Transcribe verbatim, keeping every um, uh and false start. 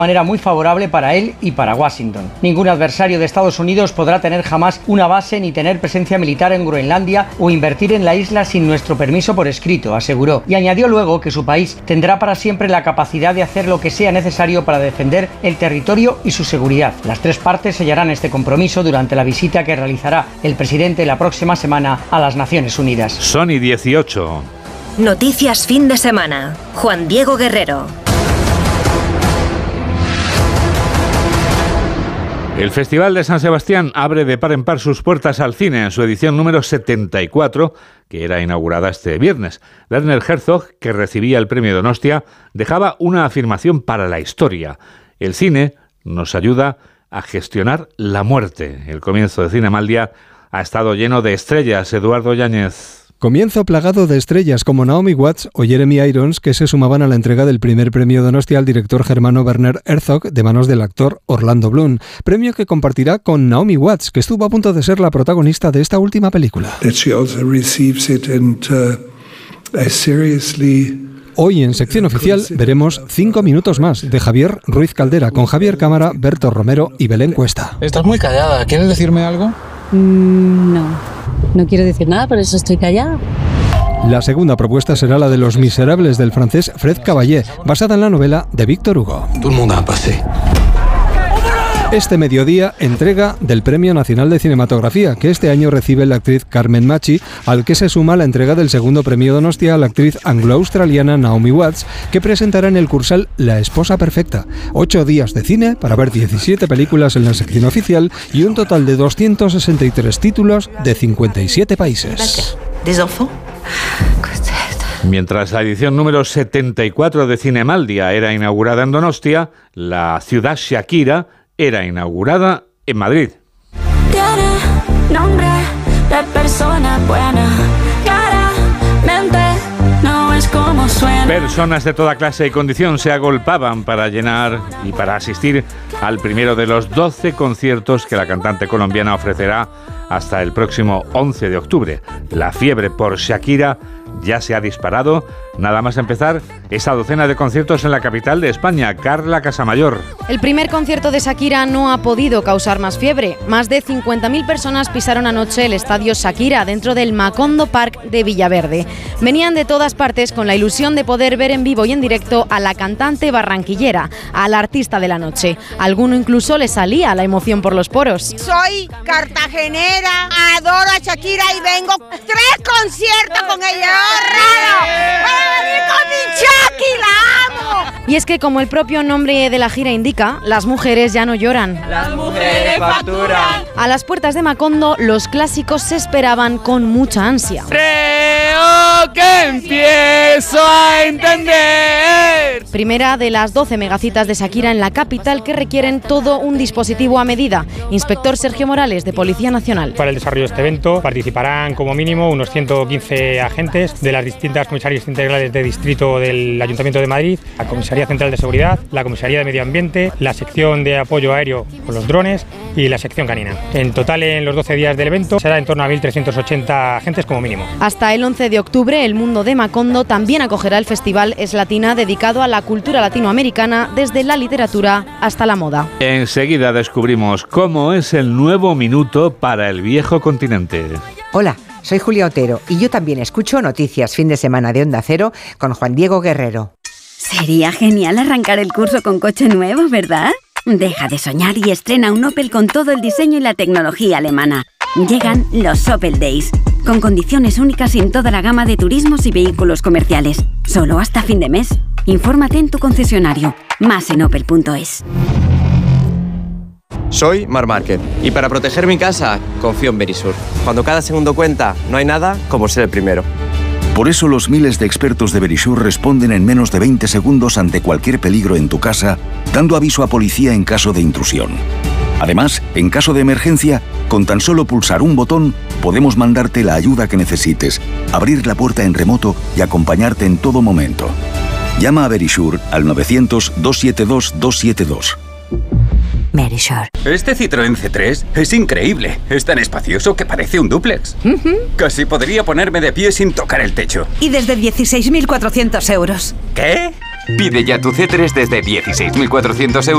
manera muy favorable para él y para Washington. Ningún adversario de Estados Unidos podrá tener jamás una base ni tener presencia militar en Groenlandia o invertir en la isla sin nuestro permiso por escrito, aseguró. Y añadió luego que su país tendrá para siempre la capacidad de hacer lo que sea necesario para defender el territorio y su seguridad. Las tres partes sellarán este compromiso durante la visita que realizará el presidente la próxima semana a las Naciones Unidas. Sony dieciocho. Noticias fin de semana. Juan Diego Guerrero. El Festival de San Sebastián abre de par en par sus puertas al cine en su edición número setenta y cuatro, que era inaugurada este viernes. Werner Herzog, que recibía el premio Donostia, dejaba una afirmación para la historia. El cine nos ayuda a gestionar la muerte. El comienzo de Cinemaldia ha estado lleno de estrellas. Eduardo Yáñez. Comienzo plagado de estrellas como Naomi Watts o Jeremy Irons, que se sumaban a la entrega del primer premio Donostia al director germano Werner Herzog de manos del actor Orlando Bloom, premio que compartirá con Naomi Watts, que estuvo a punto de ser la protagonista de esta última película. Hoy en sección oficial veremos cinco minutos más de Javier Ruiz Caldera con Javier Cámara, Berto Romero y Belén Cuesta. Estás muy callada, ¿quieres decirme algo? Mm, no, no quiero decir nada, por eso estoy callada. La segunda propuesta será la de Los Miserables del francés Fred Caballé, basada en la novela de Víctor Hugo. Todo el mundo ha pasado. Este mediodía, entrega del Premio Nacional de Cinematografía, que este año recibe la actriz Carmen Machi, al que se suma la entrega del segundo premio Donostia a la actriz anglo-australiana Naomi Watts, que presentará en el Cursal La Esposa Perfecta. Ocho días de cine para ver diecisiete películas en la sección oficial y un total de doscientos sesenta y tres títulos de cincuenta y siete países. Mientras la edición número setenta y cuatro de Cinemaldia era inaugurada en Donostia, la ciudad Shakira era inaugurada en Madrid. Tiene nombre de persona buena, claramente no es como suena. Personas de toda clase y condición se agolpaban para llenar y para asistir al primero de los doce conciertos que la cantante colombiana ofrecerá hasta el próximo once de octubre. La fiebre por Shakira ya se ha disparado. Nada más empezar esa docena de conciertos en la capital de España. Carla Casamayor. El primer concierto de Shakira no ha podido causar más fiebre. Más de cincuenta mil personas pisaron anoche el estadio Shakira dentro del Macondo Park de Villaverde. Venían de todas partes con la ilusión de poder ver en vivo y en directo a la cantante barranquillera, a la artista de la noche. A alguno incluso le salía la emoción por los poros. Soy cartagenera, adoro a Shakira y vengo tres conciertos con ella. ¡Con mi Shaki, la amo! Y es que, como el propio nombre de la gira indica, las mujeres ya no lloran. Las mujeres facturan. A las puertas de Macondo, los clásicos se esperaban con mucha ansia. Creo que empiezo a entender. Primera de las doce megacitas de Shakira en la capital que requieren todo un dispositivo a medida. Inspector Sergio Morales, de Policía Nacional. Para el desarrollo de este evento participarán como mínimo unos ciento quince agentes de las distintas comisarías integrales de distrito del Ayuntamiento de Madrid, la Comisaría Central de Seguridad, la Comisaría de Medio Ambiente, la sección de apoyo aéreo con los drones y la sección canina. En total, en los doce días del evento será en torno a mil trescientos ochenta agentes como mínimo. Hasta el once de octubre, el Mundo de Macondo también acogerá el Festival Es Latina, dedicado a la cultura latinoamericana, desde la literatura hasta la moda. Enseguida descubrimos cómo es el nuevo minuto para el viejo continente. Hola, soy Julia Otero y yo también escucho Noticias Fin de Semana de Onda Cero con Juan Diego Guerrero. Sería genial arrancar el curso con coche nuevo, ¿verdad? Deja de soñar y estrena un Opel con todo el diseño y la tecnología alemana. Llegan los Opel Days, con condiciones únicas en toda la gama de turismos y vehículos comerciales. Solo hasta fin de mes. Infórmate en tu concesionario. Más en opel punto es. Soy Mar Márquez y para proteger mi casa confío en Verisur. Cuando cada segundo cuenta, no hay nada como ser el primero. Por eso los miles de expertos de Verisur responden en menos de veinte segundos ante cualquier peligro en tu casa, dando aviso a policía en caso de intrusión. Además, en caso de emergencia, con tan solo pulsar un botón, podemos mandarte la ayuda que necesites, abrir la puerta en remoto y acompañarte en todo momento. Llama a Verisur al novecientos, doscientos setenta y dos, doscientos setenta y dos. Verisur. Este Citroën C tres es increíble. Es tan espacioso que parece un dúplex. Uh-huh. Casi podría ponerme de pie sin tocar el techo. Y desde dieciséis mil cuatrocientos euros. ¿Qué? Pide ya tu C tres desde dieciséis mil cuatrocientos euros.